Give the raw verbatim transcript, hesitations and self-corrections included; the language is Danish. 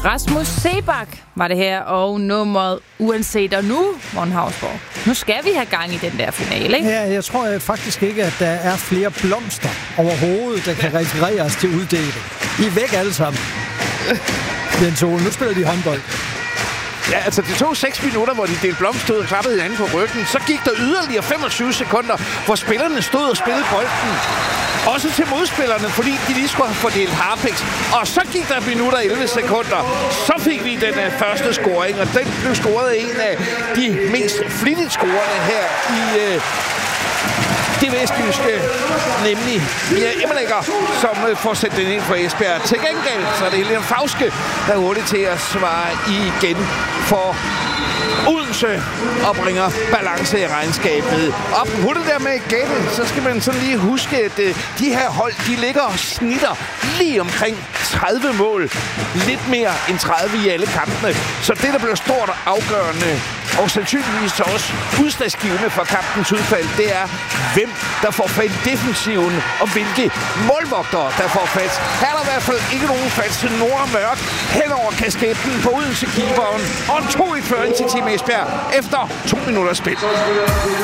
Rasmus Seebach var det her, og nummeret uanset. Og nu, Morten Hausborg, nu skal vi have gang i den der finale, ikke? Ja, jeg tror faktisk ikke, at der er flere blomster overhovedet, der kan refereres til uddeling. I er væk alle sammen. Jens Ole, nu spiller de håndbold. Ja, altså det tog seks minutter, hvor de delte blomster ud og klappede hinanden på ryggen. Så gik der yderligere femogtyve sekunder, hvor spillerne stod og spillede bolden. Også til modspillerne, fordi de lige skulle have fordelt harpiks. Og så gik der minutter elleve sekunder. Så fik vi den uh, første scoring, og den blev scoret af en af de mest flittigt scorende her i uh, det vestjyske, nemlig Mia Emmerlægger, som uh, får sendt den ind for Esbjerg. Til gengæld så er det Helene Fauske, der er hurtigt til at svare igen for Odense og bringer balance i regnskabet. Og på det der med gætte, så skal man sådan lige huske, at uh, de her hold, de ligger og snitter lige omkring tredive mål. Lidt mere end tredive i alle kampene. Så det, der bliver stort og afgørende, og sandsynligvis så også udslagsgivende for kampens udfald, det er, hvem der får fat i defensiven, og hvilke målvogtere, der får fat. Her er der i hvert fald ikke nogen fat til Nora Mørk hen over kasketten på Odense-keeperen, og en to-et føring til Team Esbjerg efter to minutters spil.